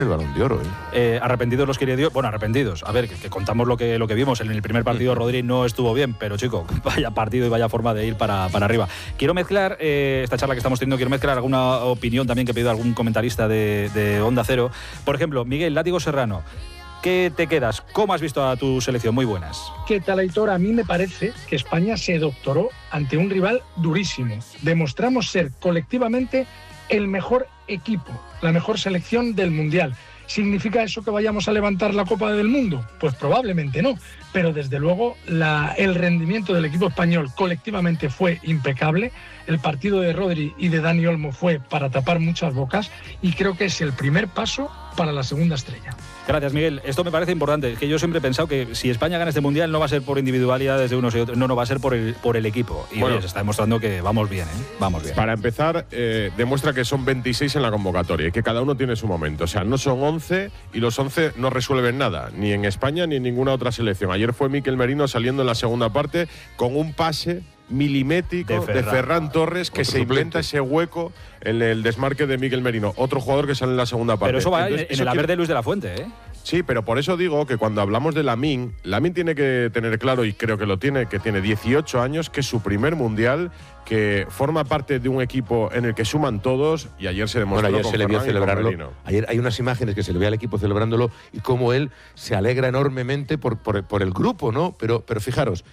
el Balón de Oro. Arrepentidos los quiere Dios. Bueno, arrepentidos. A ver, que contamos lo que vimos. En el primer partido Rodri no estuvo bien, pero chico, vaya partido y vaya forma de ir para arriba. Quiero mezclar esta charla que estamos teniendo, quiero mezclar alguna opinión también que ha pedido algún comentarista de Onda Cero. Por ejemplo, Miguel Látigo Serrano. ¿Qué te quedas? ¿Cómo has visto a tu selección? Muy buenas. ¿Qué tal, Aitor? A mí me parece que España se doctoró ante un rival durísimo. Demostramos ser colectivamente el mejor equipo, la mejor selección del Mundial. ¿Significa eso que vayamos a levantar la Copa del Mundo? Pues probablemente no, pero desde luego el rendimiento del equipo español colectivamente fue impecable. El partido de Rodri y de Dani Olmo fue para tapar muchas bocas y creo que es el primer paso para la segunda estrella. Gracias, Miguel. Esto me parece importante, que yo siempre he pensado que si España gana este Mundial no va a ser por individualidades de unos y otros, no va a ser por el equipo. Y bueno, se está demostrando que vamos bien, Vamos bien. Para empezar, demuestra que son 26 en la convocatoria y que cada uno tiene su momento. O sea, no son 11 y los 11 no resuelven nada, ni en España ni en ninguna otra selección. Ayer fue Mikel Merino saliendo en la segunda parte con un pase milimétrico de Ferran Torres, que se inventa ese hueco en el desmarque de Mikel Merino. Otro jugador que sale en la segunda parte. Pero eso va en el haber de Luis de la Fuente, Sí, pero por eso digo que cuando hablamos de Lamine tiene que tener claro, y creo que lo tiene, que tiene 18 años, que es su primer mundial, que forma parte de un equipo en el que suman todos, y ayer se demostró. Bueno, ayer se le vio celebrarlo. Ayer hay unas imágenes que se le ve al equipo celebrándolo y cómo él se alegra enormemente por el grupo, ¿no? Pero fijaros,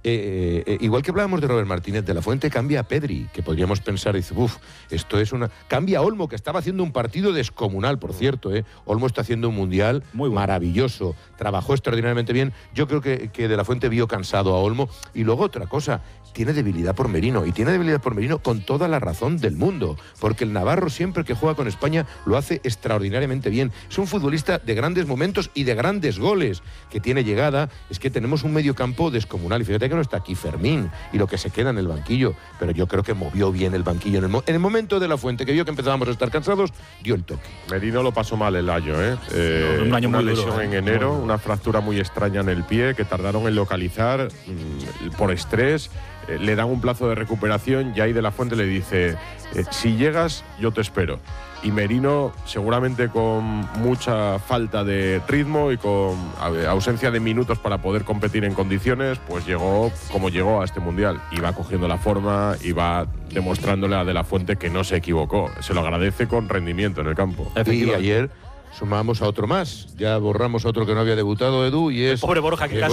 igual que hablábamos de Robert Martínez, de la Fuente cambia a Pedri, que podríamos pensar, dice, esto es una… Cambia a Olmo, que estaba haciendo un partido descomunal, por cierto, Olmo está haciendo un mundial muy maravilloso, trabajó extraordinariamente bien. Yo creo que de la Fuente vio cansado a Olmo. Y luego otra cosa, tiene debilidad por Merino, y tiene debilidad por Merino con toda la razón del mundo, porque el navarro siempre que juega con España lo hace extraordinariamente bien. Es un futbolista de grandes momentos y de grandes goles, que tiene llegada. Es que tenemos un mediocampo descomunal, y fíjate que no está aquí Fermín y lo que se queda en el banquillo, pero yo creo que movió bien el banquillo en el momento de la Fuente, que vio que empezábamos a estar cansados, dio el toque. Merino lo pasó mal el año, un año una muy lesión duro, en enero, una fractura muy extraña en el pie que tardaron en localizar por estrés. Le dan un plazo de recuperación y ahí de la Fuente le dice, si llegas yo te espero. Y Merino, seguramente con mucha falta de ritmo y con ausencia de minutos para poder competir en condiciones, pues llegó como llegó a este Mundial. Y va cogiendo la forma y va demostrándole a De la Fuente que no se equivocó. Se lo agradece con rendimiento en el campo. Y ayer sumamos a otro más, ya borramos a otro que no había debutado, Edu, y es… El pobre Borja, que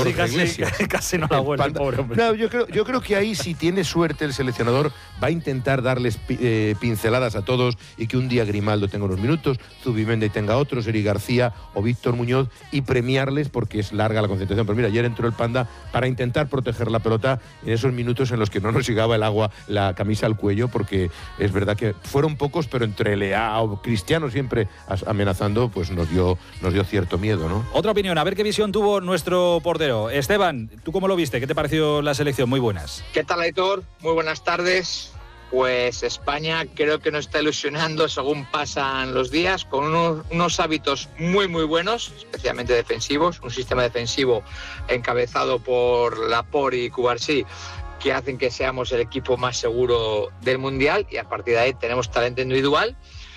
casi no la vuelve, el pobre hombre. No, yo creo que ahí, si tiene suerte el seleccionador, va a intentar darles pinceladas a todos, y que un día Grimaldo tenga unos minutos, Zubimendi tenga otros, Eric García o Víctor Muñoz, y premiarles porque es larga la concentración. Pero mira, ayer entró el Panda para intentar proteger la pelota en esos minutos en los que no nos llegaba el agua, la camisa al cuello, porque es verdad que fueron pocos, pero entre Leao, Cristiano siempre amenazando, pues nos dio cierto miedo, ¿no? Otra opinión, a ver qué visión tuvo nuestro portero. Esteban, ¿tú cómo lo viste? ¿Qué te pareció la selección? Muy buenas. ¿Qué tal, Aitor? Muy buenas tardes. Pues España creo que nos está ilusionando según pasan los días, con unos hábitos muy muy buenos, especialmente defensivos, un sistema defensivo encabezado por Laporte y Cubarsí, que hacen que seamos el equipo más seguro del Mundial, y a partir de ahí tenemos talento individual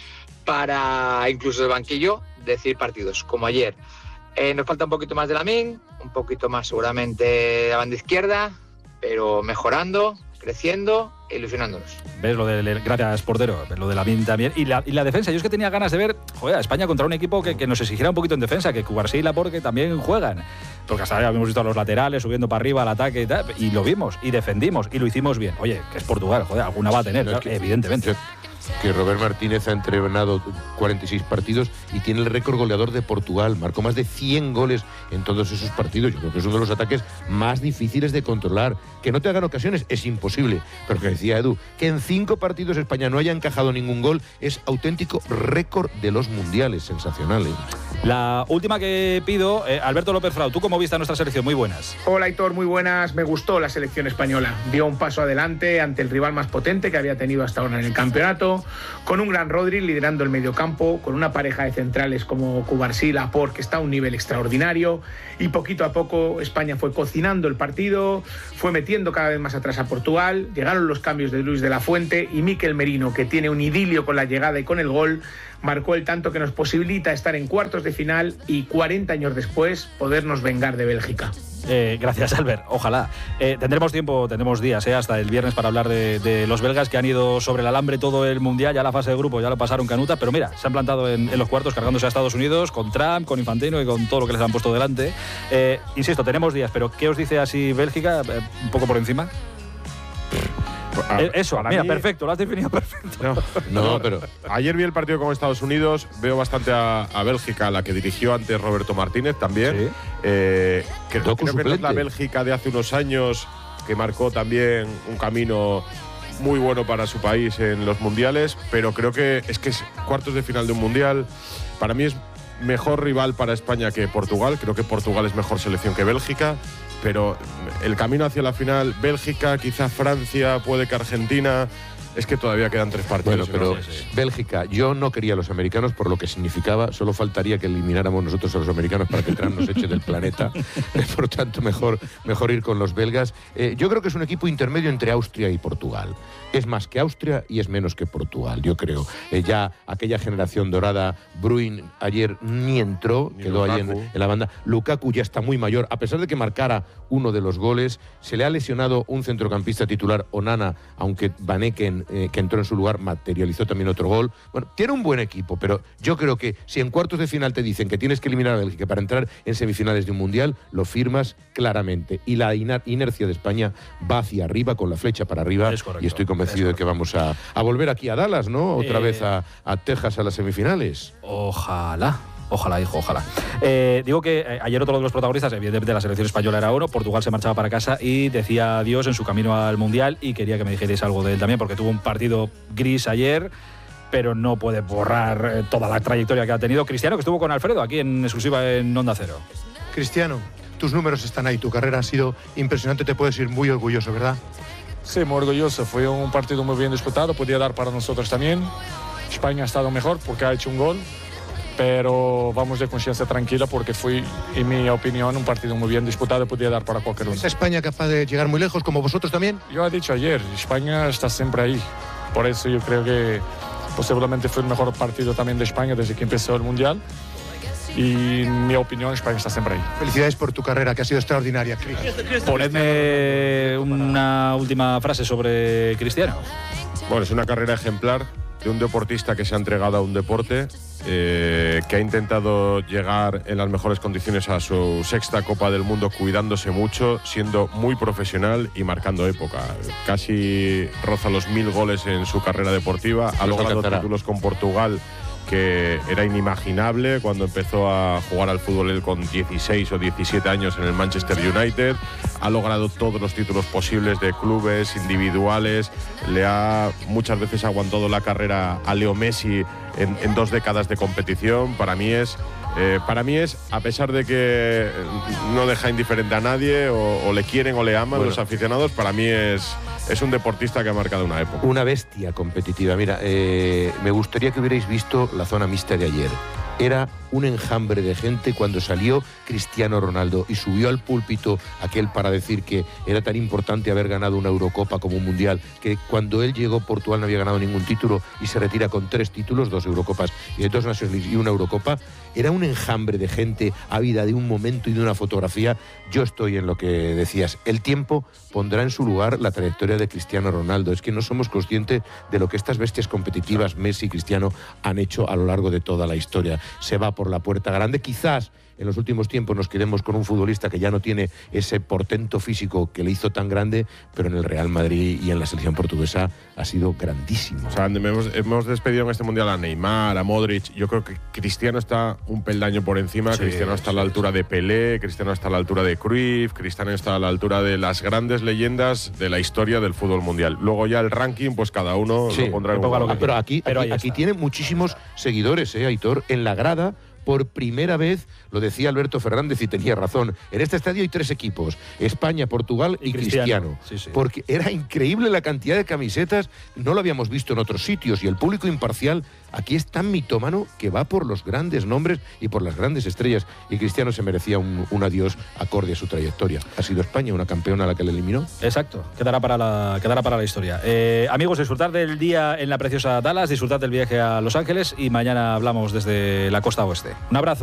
para, incluso el banquillo, decir partidos, como ayer. Nos falta un poquito más de Lamine, un poquito más seguramente la banda izquierda, pero mejorando, creciendo e ilusionándonos. ¿Ves lo del gracias, portero? ¿Ves lo de Lamine también? Y la defensa, yo es que tenía ganas de ver a España contra un equipo que nos exigiera un poquito en defensa, que Cubarsí y Laporte también juegan. Porque hasta ahora habíamos visto a los laterales subiendo para arriba al ataque y tal, y lo vimos, y defendimos, y lo hicimos bien. Oye, que es Portugal, alguna va a tener, claro, evidentemente. Que Robert Martínez ha entrenado 46 partidos y tiene el récord goleador de Portugal. Marcó más de 100 goles en todos esos partidos. Yo creo que es uno de los ataques más difíciles de controlar. Que no te hagan ocasiones es imposible. Pero que decía Edu, que en 5 partidos España no haya encajado ningún gol es auténtico récord de los mundiales. Sensacional, La última que pido, Alberto López Frau, ¿tú cómo viste a nuestra selección? Muy buenas. Hola, Aitor, muy buenas. Me gustó la selección española. Dio un paso adelante ante el rival más potente que había tenido hasta ahora en el campeonato, con un gran Rodri liderando el mediocampo, con una pareja de centrales como Cubarsí y Laporte, que está a un nivel extraordinario, y poquito a poco España fue cocinando el partido, fue metiendo cada vez más atrás a Portugal, llegaron los cambios de Luis de la Fuente y Mikel Merino, que tiene un idilio con la llegada y con el gol, marcó el tanto que nos posibilita estar en cuartos de final y 40 años después podernos vengar de Bélgica. Gracias, Albert. Ojalá. Tendremos tiempo, tendremos días hasta el viernes para hablar de los belgas que han ido sobre el alambre todo el Mundial. Ya la fase de grupo ya lo pasaron canuta, pero mira, se han plantado en los cuartos cargándose a Estados Unidos con Trump, con Infantino y con todo lo que les han puesto delante. Insisto, tenemos días, pero ¿qué os dice así Bélgica? Un poco por encima. Eso, mira, mí, perfecto, lo has definido perfecto. No, pero ayer vi el partido con Estados Unidos, veo bastante a Bélgica, la que dirigió antes Roberto Martínez también. Sí. Creo que no es la Bélgica de hace unos años, que marcó también un camino muy bueno para su país en los mundiales, pero creo que es cuartos de final de un mundial. Para mí es mejor rival para España que Portugal. Creo que Portugal es mejor selección que Bélgica. Pero el camino hacia la final, Bélgica, quizá Francia, puede que Argentina. Es que todavía quedan 3 partidos. Bueno, pero Bélgica, yo no quería a los americanos por lo que significaba. Solo faltaría que elimináramos nosotros a los americanos para que Trump nos eche del planeta. Por tanto, mejor ir con los belgas. Yo creo que es un equipo intermedio entre Austria y Portugal. Es más que Austria y es menos que Portugal, yo creo. Ya aquella generación dorada, Bruin ayer ni entró, quedó ahí en la banda. Lukaku ya está muy mayor, a pesar de que marcara uno de los goles. Se le ha lesionado un centrocampista titular, Onana, aunque Van Eken, que entró en su lugar, materializó también otro gol. Bueno, tiene un buen equipo, pero yo creo que si en cuartos de final te dicen que tienes que eliminar a Bélgica para entrar en semifinales de un mundial, lo firmas claramente. Y la inercia de España va hacia arriba, con la flecha para arriba, y estoy convencido de que vamos a volver aquí a Dallas, ¿no? Otra vez a Texas a las semifinales. Ojalá. Ojalá, hijo, ojalá. Digo que ayer otro de los protagonistas, evidentemente la selección española era uno, Portugal se marchaba para casa y decía adiós en su camino al Mundial, y quería que me dijerais algo de él también, porque tuvo un partido gris ayer, pero no puede borrar toda la trayectoria que ha tenido. Cristiano, que estuvo con Alfredo aquí en exclusiva en Onda Cero. Cristiano, tus números están ahí, tu carrera ha sido impresionante, te puedes ir muy orgulloso, ¿verdad? Sí, muy orgulloso. Fue un partido muy bien disputado, podía dar para nosotros también. España ha estado mejor porque ha hecho un gol, pero vamos de conciencia tranquila porque fue, en mi opinión, un partido muy bien disputado, podía dar para cualquier uno. ¿Es España capaz de llegar muy lejos, como vosotros también? Yo he dicho ayer, España está siempre ahí. Por eso yo creo que posiblemente fue el mejor partido también de España desde que empezó el Mundial. Y en mi opinión, España está siempre ahí. Felicidades por tu carrera, que ha sido extraordinaria, Cris. Ponedme una última frase sobre Cristiano. Bueno, es una carrera ejemplar de un deportista que se ha entregado a un deporte, que ha intentado llegar en las mejores condiciones a su 6ª Copa del Mundo, cuidándose mucho, siendo muy profesional y marcando época. Casi roza los 1000 goles en su carrera deportiva, ha logrado títulos con Portugal que era inimaginable cuando empezó a jugar al fútbol él con 16 o 17 años en el Manchester United. Ha logrado todos los títulos posibles de clubes, individuales. Muchas veces aguantado la carrera a Leo Messi en 2 décadas de competición. Para mí es, a pesar de que no deja indiferente a nadie, o le quieren o le aman los aficionados, para mí es un deportista que ha marcado una época. Una bestia competitiva. Mira, me gustaría que hubierais visto la zona mixta de ayer. Era un enjambre de gente cuando salió Cristiano Ronaldo y subió al púlpito aquel para decir que era tan importante haber ganado una Eurocopa como un Mundial, que cuando él llegó Portugal no había ganado ningún título y se retira con 3 títulos, 2 Eurocopas y 2 Nations League y una Eurocopa. Era un enjambre de gente ávida de un momento y de una fotografía. Yo estoy en lo que decías. El tiempo pondrá en su lugar la trayectoria de Cristiano Ronaldo. Es que no somos conscientes de lo que estas bestias competitivas, Messi y Cristiano, han hecho a lo largo de toda la historia. Se va por la puerta grande. Quizás en los últimos tiempos nos quedemos con un futbolista que ya no tiene ese portento físico que le hizo tan grande, pero en el Real Madrid y en la selección portuguesa ha sido grandísimo. O sea, hemos despedido en este Mundial a Neymar, a Modric. Yo creo que Cristiano está un peldaño por encima. Sí, Cristiano está a la altura de Pelé, Cristiano está a la altura de Cruyff, Cristiano está a la altura de las grandes leyendas de la historia del fútbol mundial. Luego ya el ranking, pues cada uno lo pondrá en un lugar. Pero aquí tiene muchísimos seguidores, Aitor, en la grada. Por primera vez, lo decía Alberto Fernández y tenía razón, en este estadio hay 3 equipos, España, Portugal y Cristiano. Sí. Porque era increíble la cantidad de camisetas, no lo habíamos visto en otros sitios, y el público imparcial Aquí es tan mitómano que va por los grandes nombres y por las grandes estrellas. Y Cristiano se merecía un adiós acorde a su trayectoria. Ha sido España una campeona a la que le eliminó. Exacto, quedará para la historia. Amigos, disfrutad del día en la preciosa Dallas, disfrutad del viaje a Los Ángeles y mañana hablamos desde la costa oeste. Un abrazo.